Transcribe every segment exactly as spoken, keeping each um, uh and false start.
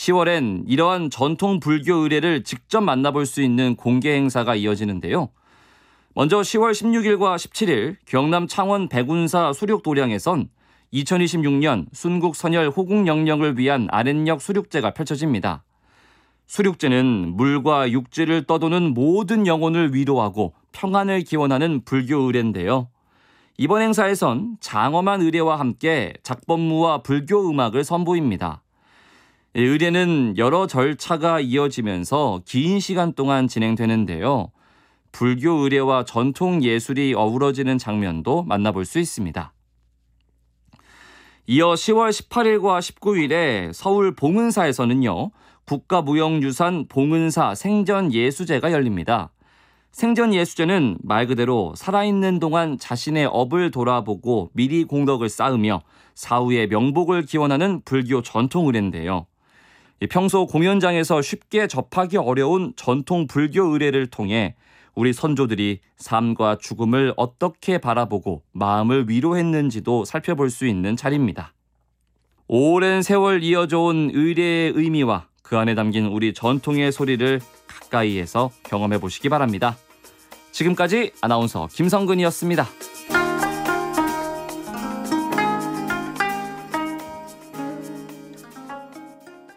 시월엔 이러한 전통 불교 의례를 직접 만나볼 수 있는 공개 행사가 이어지는데요. 먼저 시월 십육일과 십칠일 경남 창원 백운사 수륙도량에선 이천이십육 년 순국선열 호국영령을 위한 아랫역 수륙제가 펼쳐집니다. 수륙제는 물과 육지를 떠도는 모든 영혼을 위로하고 평안을 기원하는 불교 의례인데요. 이번 행사에선 장엄한 의례와 함께 작법무와 불교 음악을 선보입니다. 의례는 여러 절차가 이어지면서 긴 시간 동안 진행되는데요. 불교 의례와 전통 예술이 어우러지는 장면도 만나볼 수 있습니다. 이어 시월 십팔일과 십구일에 서울 봉은사에서는요, 국가무형유산 봉은사 생전예수제가 열립니다. 생전예수제는 말 그대로 살아있는 동안 자신의 업을 돌아보고 미리 공덕을 쌓으며 사후의 명복을 기원하는 불교 전통 의례인데요. 평소 공연장에서 쉽게 접하기 어려운 전통 불교 의례를 통해 우리 선조들이 삶과 죽음을 어떻게 바라보고 마음을 위로했는지도 살펴볼 수 있는 자리입니다. 오랜 세월 이어져 온 의례의 의미와 그 안에 담긴 우리 전통의 소리를 가까이에서 경험해 보시기 바랍니다. 지금까지 아나운서 김성근이었습니다.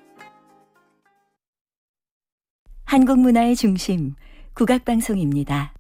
한국 문화의 중심, 국악방송입니다.